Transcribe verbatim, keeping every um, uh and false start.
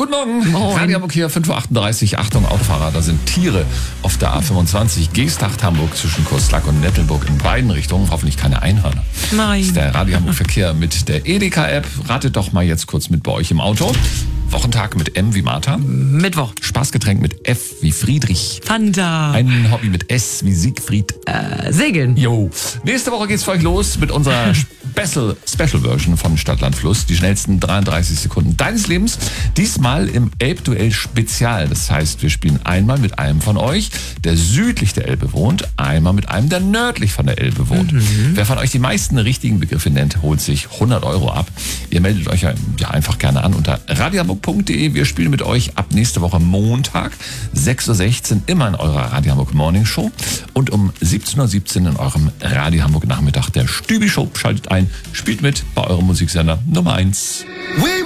guten Morgen. Moin. Radio Hamburg hier, fünf Uhr achtunddreißig. Achtung, Autofahrer, da sind Tiere auf der A fünfundzwanzig. Geesthacht Hamburg zwischen Kurslack und Nettelburg in beiden Richtungen. Hoffentlich keine Einhörner. Nein. Das ist der Radio Hamburg Verkehr mit der Edeka-App. Ratet doch mal jetzt kurz mit bei euch im Auto. Wochentag mit M wie Martha. Mittwoch. Spaßgetränk mit F wie Friedrich. Fanta. Ein Hobby mit S wie Siegfried. Äh, Segeln. Jo. Nächste Woche geht's für euch los mit unserer Special, Special Version von Stadtland Fluss. Die schnellsten dreiunddreißig Sekunden deines Lebens. Diesmal im Elbduell Spezial. Das heißt, wir spielen einmal mit einem von euch, der südlich der Elbe wohnt, einmal mit einem, der nördlich von der Elbe wohnt. Mhm. Wer von euch die meisten richtigen Begriffe nennt, holt sich hundert Euro ab. Ihr meldet euch ja, ja einfach gerne an unter radio hamburg punkt de. Wir spielen mit euch ab nächste Woche Montag, sechs Uhr sechzehn, immer in eurer Radio Hamburg Morning Show und um siebzehn Uhr siebzehn in eurem Radio Hamburg Nachmittag der Stübi Show. Schaltet ein, spielt mit bei eurem Musiksender Nummer eins.